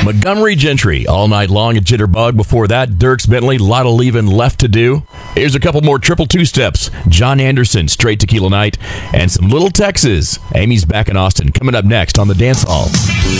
Montgomery Gentry all night long at Jitterbug. Before that, Dierks Bentley, Lotta Levin, Left to Do. Here's a couple more triple two-steps. John Anderson, Straight Tequila Night, and some Little Texas. Amy's back in Austin. Coming up next on The Dance Hall.